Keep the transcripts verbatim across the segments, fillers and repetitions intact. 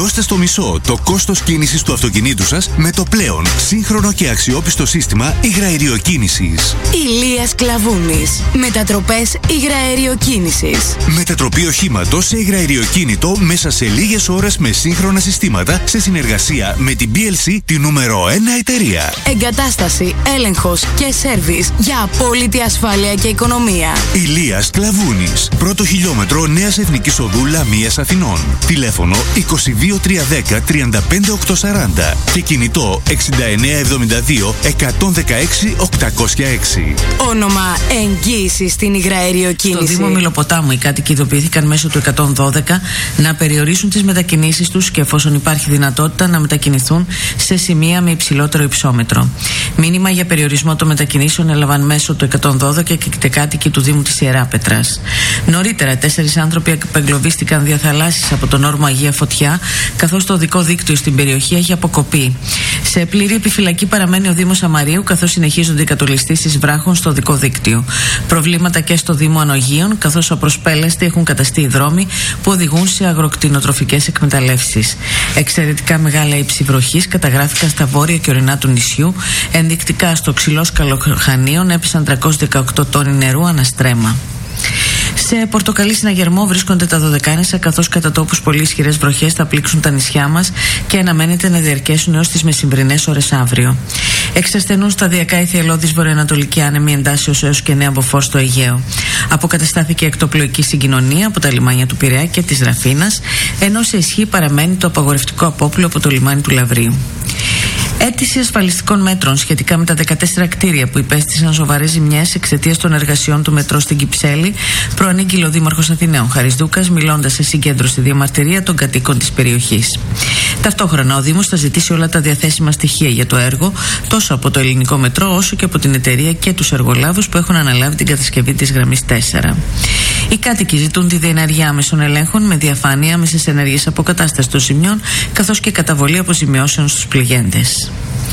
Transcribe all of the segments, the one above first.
Μειώστε στο μισό το κόστος κίνησης του αυτοκινήτου σας με το πλέον σύγχρονο και αξιόπιστο σύστημα υγραεριοκίνησης. Ηλίας Κλαβούνης. Μετατροπές υγραεριοκίνησης. Μετατροπή οχήματος σε υγραεριοκίνητο μέσα σε λίγες ώρες με σύγχρονα συστήματα σε συνεργασία με την μπι ελ σι, τη νούμερο ένα εταιρεία. Εγκατάσταση, έλεγχος και σέρβις για απόλυτη ασφάλεια και οικονομία. Ηλίας Κλαβούνης. Πρώτο χιλιόμετρο Νέας Εθνικής Οδού Λαμίας Αθηνών. Τηλέφωνο είκοσι δύο τριακόσια δέκα τριάντα πέντε οκτακόσια σαράντα και κινητό εξήντα εννέα εβδομήντα δύο εκατόν δεκαέξι οκτακόσια έξι. Όνομα εγγύηση στην υγραεριοκίνηση. Στο Δήμο Μηλοποτάμου οι κάτοικοι ειδοποιήθηκαν μέσω του εκατόν δώδεκα να περιορίσουν τις μετακινήσεις τους και εφόσον υπάρχει δυνατότητα να μετακινηθούν σε σημεία με υψηλότερο υψόμετρο. Μήνυμα για περιορισμό των μετακινήσεων έλαβαν μέσω του εκατόν δώδεκα και κάτοικοι του Δήμου της Ιεράπετρας. Νωρίτερα, τέσσερις άνθρωποι απεγκλωβίστηκαν διαθαλάσσης από τον όρμο Αγία Φωτιά, καθώς το οδικό δίκτυο στην περιοχή έχει αποκοπεί. Σε πλήρη επιφυλακή παραμένει ο Δήμος Αμαρίου, καθώς συνεχίζονται οι κατολιστήσεις βράχων στο οδικό δίκτυο. Προβλήματα και στο Δήμο Ανογείων, καθώς απροσπέλαστοι έχουν καταστεί οι δρόμοι που οδηγούν σε αγροκτηνοτροφικές εκμεταλλεύσεις. Εξαιρετικά μεγάλα ύψη βροχής καταγράφηκαν στα βόρεια και ορεινά του νησιού. Ενδεικτικά στο Ξυλόσκαλο Χανίων έπεσαν τριακόσιοι δεκαοκτώ τόνοι νερού αναστρέμα. Σε πορτοκαλί συναγερμό βρίσκονται τα Δωδεκάνησα, καθώς κατά τόπους πολύ ισχυρές βροχές θα πλήξουν τα νησιά μας και αναμένεται να διαρκέσουν έως τις μεσημβρινές ώρες αύριο. Εξασθενούν σταδιακά η θυελλώδης βορειοανατολική άνεμη εντάσσεως έως και νέα μποφόρ στο Αιγαίο. Αποκαταστάθηκε εκτοπλοϊκή συγκοινωνία από τα λιμάνια του Πειραιά και της Ραφίνας, ενώ σε ισχύ παραμένει το απαγορευτικό απόπλοιο από το λιμάνι του Λαβρίου. Αίτηση ασφαλιστικών μέτρων σχετικά με τα δεκατέσσερα κτίρια που υπέστησαν σοβαρές ζημιές εξαιτίας των εργασιών του μετρό στην Κυψέλη, προανήγγειλε ο Δήμαρχος Αθηναίων Χαρίς Δούκας, μιλώντας σε συγκέντρωση διαμαρτυρία των κατοίκων της περιοχής. Ταυτόχρονα, ο Δήμος θα ζητήσει όλα τα διαθέσιμα στοιχεία για το έργο, τόσο από το ελληνικό μετρό όσο και από την εταιρεία και τους εργολάβους που έχουν αναλάβει την κατασκευή της γραμμής τέσσερα. Οι κάτοικοι ζητούν τη διενέργεια άμεσων ελέγχων με διαφάνεια, άμεσες ενέργειες αποκατάστασης των σημείων, καθώς και καταβολή αποζημιώσεων στους πληγέντες.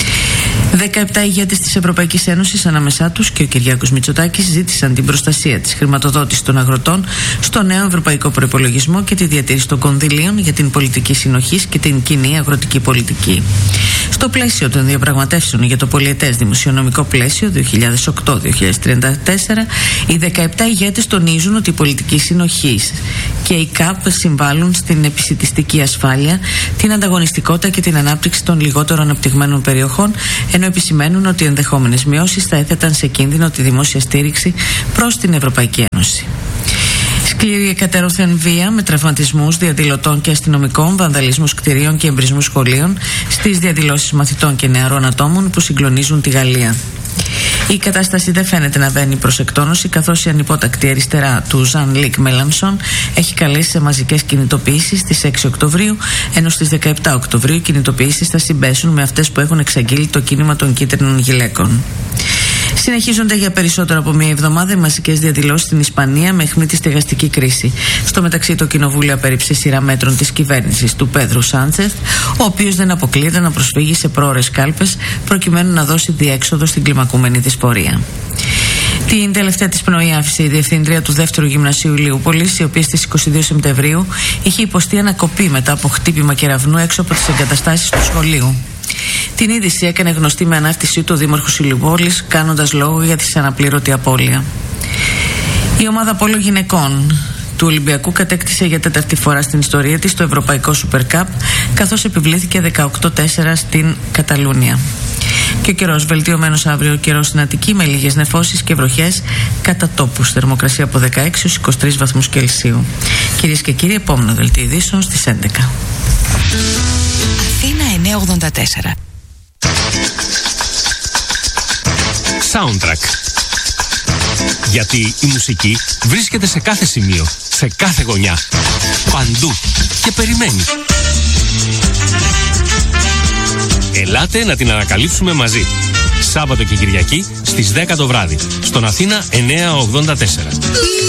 δεκαεπτά ηγέτες της Ευρωπαϊκής Ένωσης, ανάμεσά τους και ο Κυριάκος Μητσοτάκης, ζήτησαν την προστασία της χρηματοδότησης των αγροτών στο νέο ευρωπαϊκό προϋπολογισμό και τη διατήρηση των κονδυλίων για την πολιτική συνοχής και την κοινή αγροτική πολιτική. Στο πλαίσιο των διαπραγματεύσεων για το πολιετές δημοσιονομικό πλαίσιο δύο χιλιάδες οκτώ με δύο χιλιάδες τριάντα τέσσερα, οι δεκαεπτά ηγέτες τονίζουν ότι η πολιτική συνοχής και η ΚΑΠ συμβάλλουν στην επισιτιστική ασφάλεια, την ανταγωνιστικότητα και την ανάπτυξη των λιγότερο αναπτυγμένων περιοχών, ενώ επισημαίνουν ότι ενδεχόμενες μειώσεις θα έθεταν σε κίνδυνο τη δημόσια στήριξη προς την Ευρωπαϊκή Ένωση. Σκληρή εκατέρωθεν βία με τραυματισμούς διαδηλωτών και αστυνομικών, βανδαλισμούς κτηρίων και εμπρισμούς σχολείων στις διαδηλώσεις μαθητών και νεαρών ατόμων που συγκλονίζουν τη Γαλλία. Η κατάσταση δεν φαίνεται να βαίνει προς εκτόνωση, καθώς η ανυπότακτη αριστερά του Ζαν Λίκ Μέλανσον έχει καλέσει σε μαζικές κινητοποιήσεις στις έξι Οκτωβρίου, ενώ στις δεκαεπτά Οκτωβρίου οι κινητοποιήσεις θα συμπέσουν με αυτές που έχουν εξαγγείλει το κίνημα των κίτρινων γυλαίκων. Συνεχίζονται για περισσότερο από μία εβδομάδα οι μαζικές διαδηλώσεις στην Ισπανία με αιχμή τη στεγαστική κρίση. Στο μεταξύ, το Κοινοβούλιο απέρριψε σειρά μέτρων της κυβέρνησης του Πέδρου Σάντσεθ, ο οποίος δεν αποκλείεται να προσφύγει σε πρόωρες κάλπες προκειμένου να δώσει διέξοδο στην κλιμακούμενη δυσπορία. Την τελευταία της πνοή άφησε η διευθύντρια του δεύτερου γυμνασίου Ηλιούπολης, η οποία στις είκοσι δύο Σεπτεμβρίου είχε υποστεί ανακοπή μετά από χτύπημα κεραυνού έξω από τις εγκαταστάσεις του σχολείου. Την είδηση έκανε γνωστή με ανάρτησή του ο Δήμαρχος Ηλιούπολης, κάνοντας λόγο για τη αναπλήρωτη απώλεια. Η ομάδα πόλο γυναικών του Ολυμπιακού κατέκτησε για τέταρτη φορά στην ιστορία της το Ευρωπαϊκό Super Cup, καθώς επιβλήθηκε δεκαοκτώ τέσσερα στην Καταλούνια. Και ο καιρός βελτιωμένος αύριο, καιρός στην Αττική με λίγες νεφώσεις και βροχές κατά τόπους. Θερμοκρασία από δεκαέξι έως είκοσι τρεις βαθμούς Κελσίου. Κυρίες και κύριοι, επόμενο δελτίο ειδήσεων στις έντεκα. Αθήνα εννιακόσια ογδόντα τέσσερα. Soundtrack. Γιατί η μουσική βρίσκεται σε κάθε σημείο, σε κάθε γωνιά, παντού και περιμένει. Ελάτε να την ανακαλύψουμε μαζί. Σάββατο και Κυριακή στις δέκα το βράδυ, στον Αθήνα εννιακόσια ογδόντα τέσσερα.